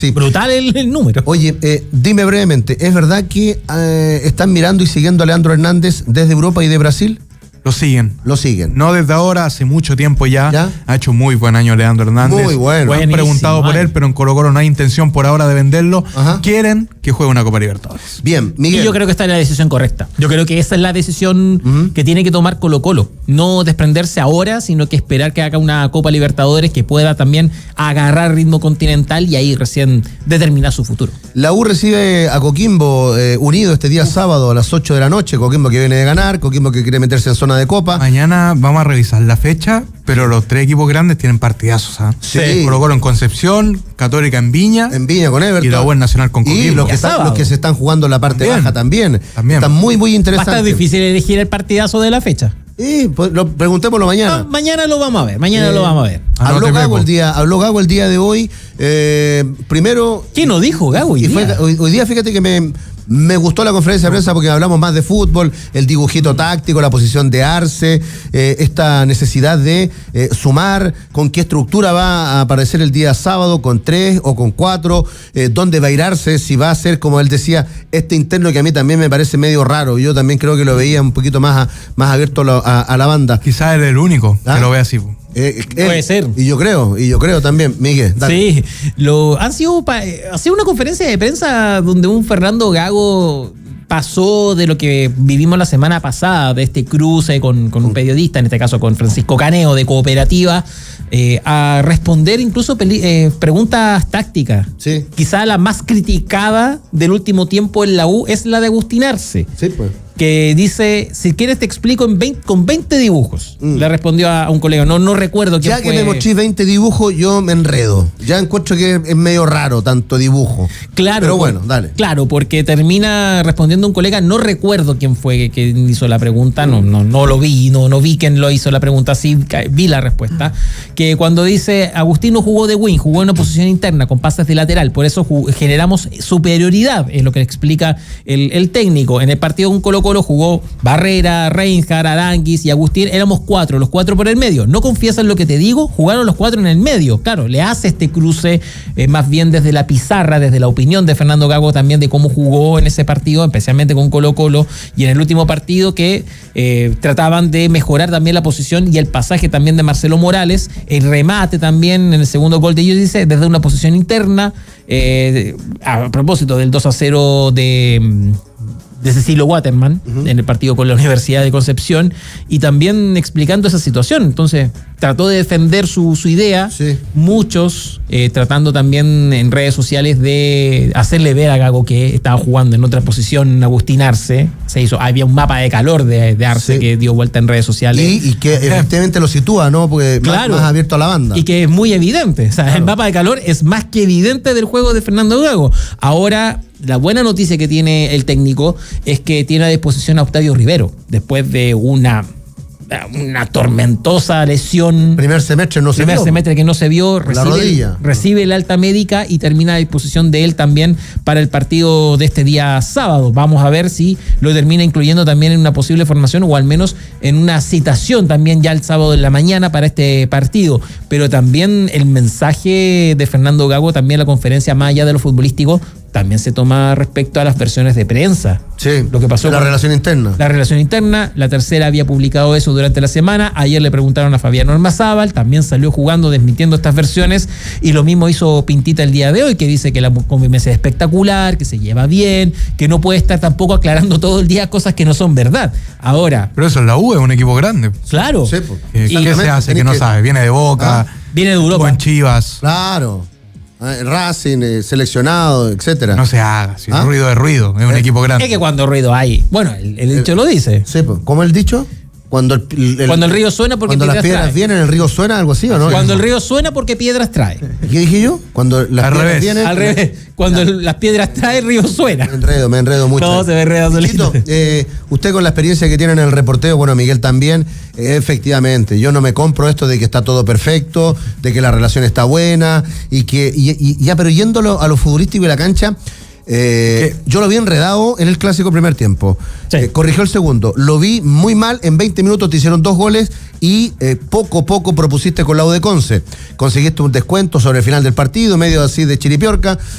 Sí. Brutal el número. Oye, dime brevemente, ¿es verdad que están mirando y siguiendo a Leandro Hernández desde Europa y de Brasil? Lo siguen. Lo siguen. No desde ahora, hace mucho tiempo ya. Ha hecho muy buen año Leandro Hernández. Muy bueno. Han preguntado por él, pero en Colo-Colo no hay intención por ahora de venderlo. Ajá. Quieren que juegue una Copa Libertadores. Bien, Miguel. Y yo creo que esta es la decisión correcta. Yo creo que esa es la decisión que tiene que tomar Colo-Colo. No desprenderse ahora, sino que esperar que haga una Copa Libertadores que pueda también agarrar ritmo continental y ahí recién determinar su futuro. La U recibe a Coquimbo Unido este día sábado a las 8 de la noche. Coquimbo que viene de ganar, Coquimbo que quiere meterse en zona de Copa. Mañana vamos a revisar la fecha, pero los tres equipos grandes tienen partidazos. Sí. Colo-Colo en Concepción, Católica en Viña. En Viña con Everton. Y la U en Nacional con Coquimbo. Y los que se están jugando la parte baja también. Están muy Va a interesantes. estar difícil elegir el partidazo de la fecha. Pues preguntémoslo mañana. Mañana lo vamos a ver. Lo vamos a ver. Habló Gago el día de hoy. Primero. ¿Qué nos dijo Gago hoy día? Hoy día, fíjate que me gustó la conferencia de prensa porque hablamos más de fútbol, el dibujito táctico, la posición de Arce, esta necesidad de sumar, con qué estructura va a aparecer el día sábado, con 3 o con 4, dónde va a ir Arce, si va a ser, como él decía, este interno que a mí también me parece medio raro. Yo también creo que lo veía un poquito más abierto a la banda. Quizás eres el único que lo ve así. Puede ser. Y yo creo también, Miguel. Dale. Sí, ha sido una conferencia de prensa donde un Fernando Gago pasó de lo que vivimos la semana pasada, de este cruce con un periodista, en este caso con Francisco Caneo de Cooperativa, a responder incluso preguntas tácticas. Sí. Quizá la más criticada del último tiempo en la U es la de Agustín Arce. Sí, pues. Que dice, si quieres te explico con 20 dibujos. Le respondió a un colega, no recuerdo quién fue. Ya que me mostré 20 dibujos, yo me enredo. Ya encuentro que es medio raro tanto dibujo. Claro. Pero bueno, dale. Claro, porque termina respondiendo un colega, no recuerdo quién fue quien hizo la pregunta, no lo vi, no vi quién lo hizo la pregunta, sí vi la respuesta. Que cuando dice, Agustín no jugó de wing, jugó en una posición interna con pases de lateral, por eso generamos superioridad, es lo que explica el técnico. En el partido con Colo-Colo jugó Barrera, Reinhardt, Aranguis y Agustín, éramos 4, los 4 por el medio. ¿No confías en lo que te digo? Jugaron los 4 en el medio. Claro, le hace este cruce más bien desde la pizarra, desde la opinión de Fernando Gago también de cómo jugó en ese partido, especialmente con Colo-Colo, y en el último partido que trataban de mejorar también la posición y el pasaje también de Marcelo Morales, el remate también en el segundo gol de ellos, dice, desde una posición interna, a propósito del 2-0 de Cecilio Waterman en el partido con la Universidad de Concepción, y también explicando esa situación. Entonces trató de defender su idea, sí. Muchos tratando también en redes sociales de hacerle ver a Gago que estaba jugando en otra posición. Agustín Arce, había un mapa de calor de Arce, sí. Que dio vuelta en redes sociales. Y que efectivamente lo sitúa, ¿no? Porque claro, más abierto a la banda. Y que es muy evidente, o sea, claro. El mapa de calor es más que evidente del juego de Fernando Gago. Ahora, la buena noticia que tiene el técnico es que tiene a disposición a Octavio Rivero, después de una tormentosa lesión. Primer semestre que no se vio. Recibe el alta médica y termina a disposición de él también para el partido de este día sábado. Vamos a ver si lo termina incluyendo también en una posible formación o al menos en una citación también ya el sábado en la mañana para este partido. Pero también el mensaje de Fernando Gago, también la conferencia más allá de lo futbolístico, también se toma respecto a las versiones de prensa. Sí, lo que pasó la relación interna. La relación interna, la Tercera había publicado eso durante la semana. Ayer le preguntaron a Fabián Ormazábal, también salió jugando, desmintiendo estas versiones, y lo mismo hizo Pintita el día de hoy, que dice que la convivencia es espectacular, que se lleva bien, que no puede estar tampoco aclarando todo el día cosas que no son verdad. Ahora... Pero eso es la U, es un equipo grande. Claro. Sí, ¿Qué se hace que no sabe? Viene de Boca, viene de Europa. En Chivas. Claro. Racing, seleccionado, etcétera. No se haga, si el ruido es ruido, es un equipo grande. Es que cuando ruido hay, bueno, el dicho lo dice. Sí, pues, ¿cómo el dicho? Cuando el río suena porque cuando las piedras trae. Vienen, el río suena, algo así, ¿o no? Cuando el río suena porque piedras trae. ¿Qué dije yo? Cuando las piedras vienen. Al revés. Cuando las piedras trae, el río suena. Me enredo mucho. No, se me enreda solito. Usted con la experiencia que tiene en el reporteo, bueno, Miguel también, efectivamente, yo no me compro esto de que está todo perfecto, de que la relación está buena, pero yéndolo a lo futbolístico y la cancha, Yo lo vi enredado en el clásico primer tiempo. Sí. Corrigió el segundo. Lo vi muy mal. En 20 minutos te hicieron 2 goles y poco a poco propusiste con la U de Conce. Conseguiste un descuento sobre el final del partido, medio así de chiripiorca.